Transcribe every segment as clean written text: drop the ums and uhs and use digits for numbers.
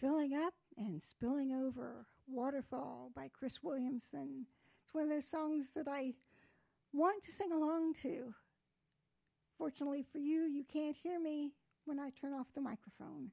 Filling Up and Spilling Over, Waterfall by Chris Williamson. It's one of those songs that I want to sing along to. Fortunately for you, you can't hear me when I turn off the microphone.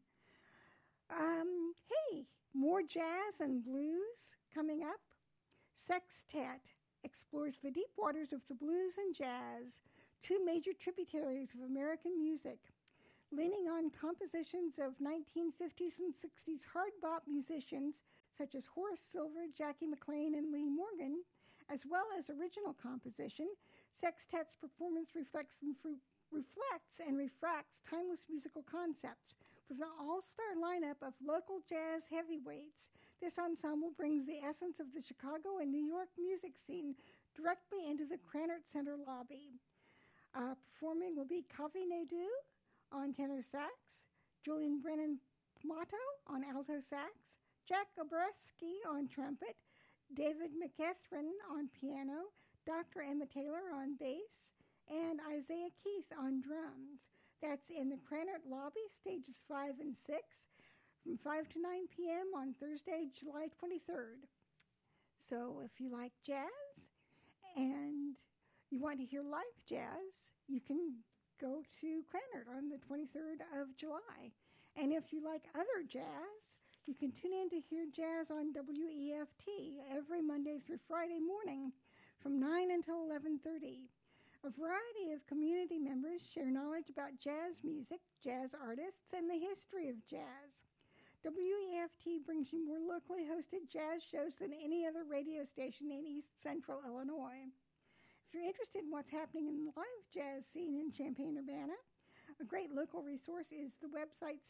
Hey, more jazz and blues coming up. Sextet explores the deep waters of the blues and jazz, two major tributaries of American music. Leaning on compositions of 1950s and 60s hard bop musicians such as Horace Silver, Jackie McLean, and Lee Morgan, as well as original composition, Sextet's performance reflects and refracts timeless musical concepts. With an all-star lineup of local jazz heavyweights, this ensemble brings the essence of the Chicago and New York music scene directly into the Krannert Center lobby. Performing will be Kavi Naidoo on tenor sax, Julian Brennan Pomato on alto sax, Jack Obreski on trumpet, David McEachran on piano, Dr. Emma Taylor on bass, and Isaiah Keith on drums. That's in the Krannert lobby, stages 5 and 6, from 5 to 9 p.m. on Thursday, July 23rd. So if you like jazz and you want to hear live jazz, you can go to Krannert on the 23rd of July. And if you like other jazz, you can tune in to hear jazz on WEFT every Monday through Friday morning from 9 until 11:30. A variety of community members share knowledge about jazz music, jazz artists, and the history of jazz. WEFT brings you more locally hosted jazz shows than any other radio station in East Central Illinois. If you're interested in what's happening in the live jazz scene in Champaign-Urbana, a great local resource is the website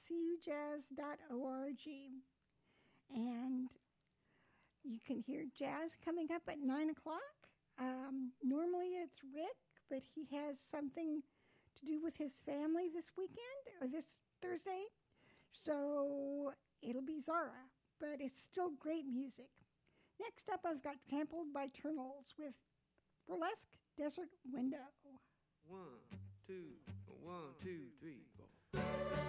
cujazz.org. And you can hear jazz coming up at 9 o'clock. Normally it's Rick, but he has something to do with his family this weekend, or this Thursday. So it'll be Zara, but it's still great music. Next up, I've got Trampled by Turtles with Burlesque Desert Window. 1, 2, 1, 2, 3, 4.